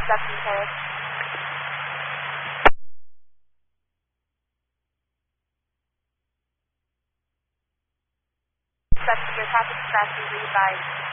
reception Paris. Reception, your traffic tracking, be advised.